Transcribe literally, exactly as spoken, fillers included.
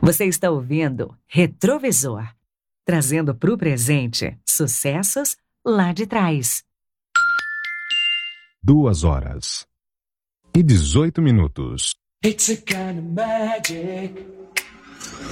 Você está ouvindo Retrovisor, trazendo para o presente sucessos lá de trás. Duas horas e dezoito minutos. It's a kind of magic.